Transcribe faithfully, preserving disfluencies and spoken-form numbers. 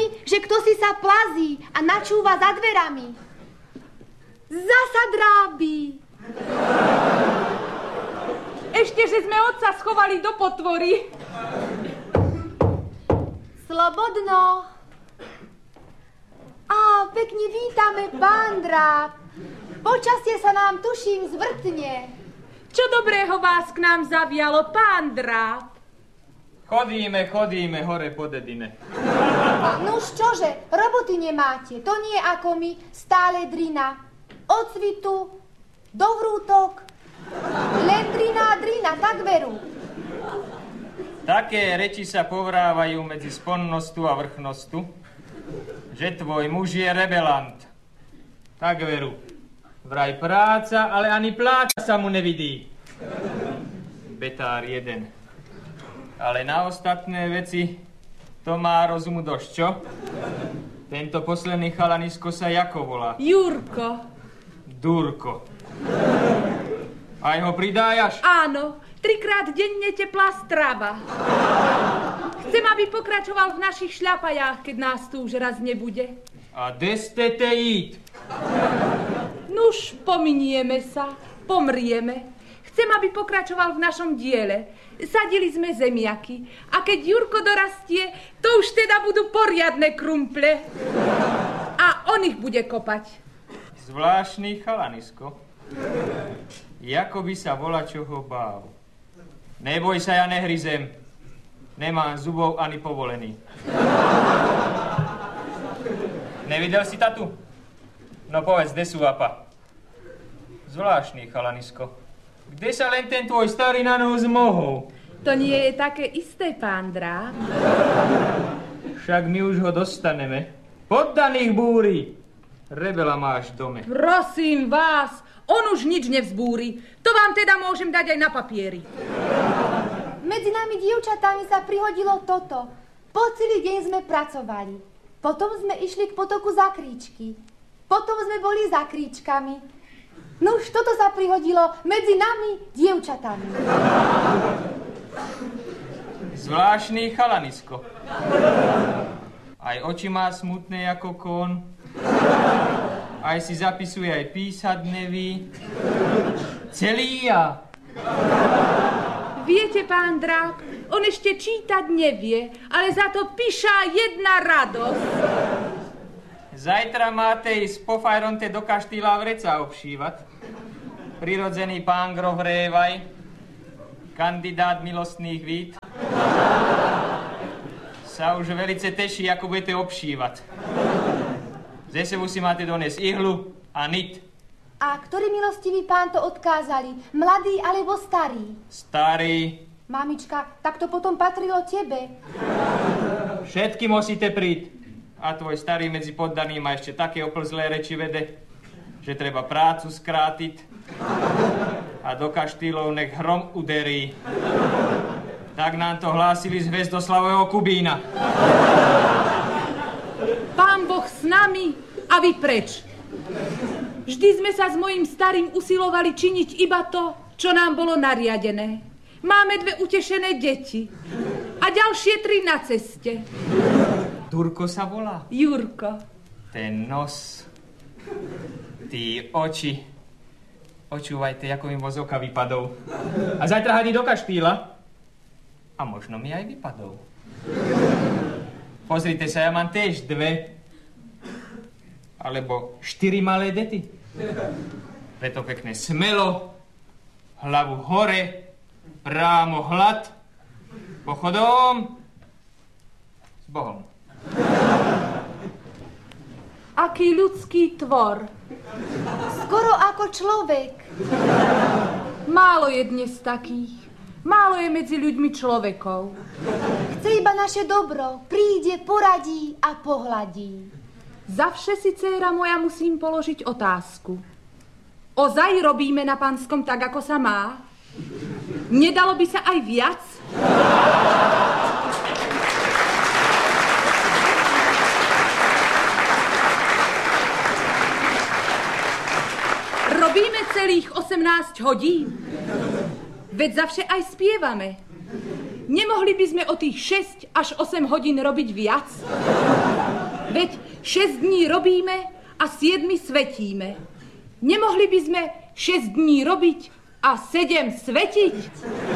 mi, že kto si sa plazí a načúva za dverami. Zasa drábi. Ešte, že sme otca schovali do potvory. Slobodno. Á, pekne vítame, pán Dráb. Počasie sa nám, tuším, zvrtne. Čo dobrého vás k nám zavialo, pán Dráb? Chodíme, chodíme hore po dedine. Nuž čože, roboty nemáte, to nie ako my, stále drina. Od cvitu do vrútok, len drina a drina, tak veru. Také reči sa povrávajú medzi sponnostu a vrchnostu, že tvoj muž je rebelant. Tak veru. Vraj práca, ale ani pláca sa mu nevidí. Betár jeden. Ale na ostatné veci to má rozumu dosť, čo? Tento posledný chalanisko sa jako volá? Jurko. Durko. Aj ho pridájaš? Áno, trikrát denne teplá strava. Chcem, aby pokračoval v našich šľapajách, keď nás tu už raz nebude. A kde ste te jít? Nuž, pominieme sa, pomrieme. Chcem, aby pokračoval v našom diele. Sadili sme zemiaky. A keď Jurko dorastie, to už teda budú poriadne krumple. A on ich bude kopať. Zvláštny chalanisko. Jako by sa volá čoho bál. Neboj sa, ja nehryzem. Nemám zubov ani povolený. Nevidel si tatu? No povedz, kde sú apa? Zvláštny chalanisko. Kde sa len ten tvoj starý na nohu zmohol? To nie je také isté, pán Dráb. Však my už ho dostaneme. Poddaných búri. Rebela máš v dome. Prosím vás, on už nič nevzbúri. To vám teda môžem dať aj na papieri. Medzi nami dievčatami sa prihodilo toto. Po celý deň sme pracovali. Potom sme išli k potoku za kríčky. Potom sme boli za kríčkami. No už toto sa prihodilo medzi nami dievčatami. Zvláštny chalanisko. Aj oči má smutné ako kon. Aj si zapisuje, aj písať neví. Celý ja. Viete, pán Dráb, on ešte čítať nevie, ale za to píša jedna radosť. Zajtra máte ísť po fajronte do kaštýla vreca obšívať. Prirodzený pán grof Révaj, kandidát milostných vít, sa už velice teší, ako budete obšívať. Ze sebu si máte doniesť ihlu a nit. A ktorý milostivý pán to odkázali? Mladý alebo starý? Starý. Mamička, tak to potom patrilo tebe. Všetky musíte príť. A tvoj starý medzi poddaným má ešte také oplzlé reči vede, že treba prácu skrátiť a do kaštýlov nech hrom uderí. Tak nám to hlásili z Hvezdoslavového Kubína. Pán Boh s nami a vy preč. Vždy sme sa s mojím starým usilovali činiť iba to, čo nám bolo nariadené. Máme dve utešené deti a ďalšie tri na ceste. Durko sa volá? Jurko. Ten nos, tí oči. Očúvajte, ako mi moz oka vypadol. A zajtra hadí do kaštýla. A možno mi aj vypadol. Pozrite sa, ja mám tiež dve alebo štyri malé dety. Preto pekne smelo, hlavu hore, prámo hlad, pochodom s Bohom. Aký ľudský tvor. Skoro ako človek. Málo je dnes takých. Málo je medzi ľuďmi človekov. Chce iba naše dobro. Príde, poradí a pohľadí. Zavše si, dcéra moja, musím položiť otázku. Ozaj robíme na Panskom tak, ako sa má? Nedalo by sa aj viac? Robíme celých osemnásť hodín. Veď zavše aj spievame. Nemohli by sme o tých šesť až osem hodín robiť viac? Šesť dní robíme a siedmi svetíme. Nemohli by sme šesť dní robiť a sedem svetiť?